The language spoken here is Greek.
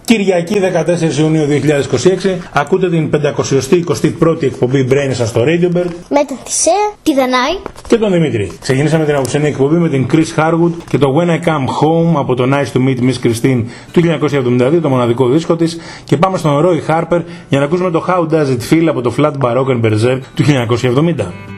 Κυριακή 14 Ιουνίου 2026. Ακούτε την 521η εκπομπή Brain στο Radiobird. Με τον Θησέα, τη Δανάη και τον Δημήτρη. Ξεκινήσαμε την απόψινή εκπομπή με την Chris Harwood και το When I Come Home από το Nice to Meet Miss Christine του 1972, το μοναδικό δίσκο της. Και πάμε στον Roy Harper για να ακούσουμε το How Does It Feel από το Flat Baroque and Berserk του 1970.